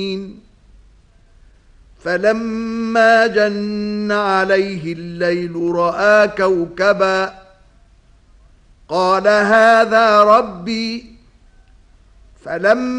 فلما جن عليه الليل رأى كوكبا قال هذا ربي فلما